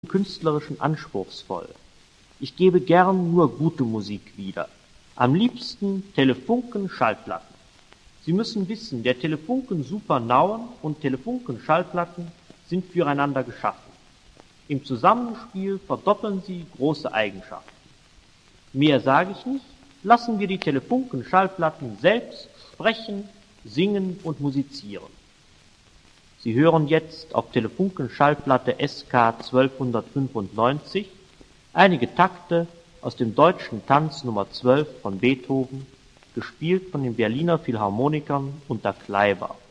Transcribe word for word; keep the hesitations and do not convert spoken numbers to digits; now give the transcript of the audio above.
künstlerischen anspruchsvoll. Ich gebe gern nur gute Musik wieder. Am liebsten Telefunken-Schallplatten. Sie müssen wissen, der Telefunken Supernauen und Telefunken Schallplatten sind füreinander geschaffen. Im Zusammenspiel verdoppeln sie große Eigenschaften. Mehr sage ich nicht, lassen wir die Telefunken Schallplatten selbst sprechen, singen und musizieren. Sie hören jetzt auf Telefunken Schallplatte S K zwölfhundertfünfundneunzig einige Takte aus dem Deutschen Tanz Nummer zwölf von Beethoven, gespielt von den Berliner Philharmonikern unter Kleiber.